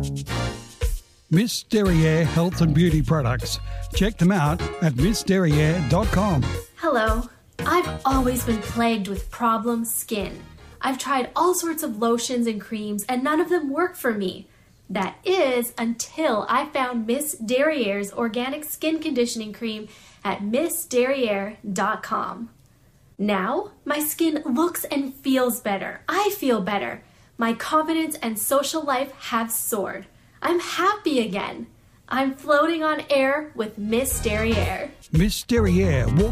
Miss Derriere Health and Beauty Products. Check them out at missderriere.com. Hello. I've always been plagued with problem skin. I've tried all sorts of lotions and creams and none of them work for me. That is until I found Miss Derriere's organic skin conditioning cream at missderriere.com. Now, my skin looks and feels better. I feel better. My confidence and social life have soared. I'm happy again. I'm floating on air with Miss Derriere. Miss Derriere.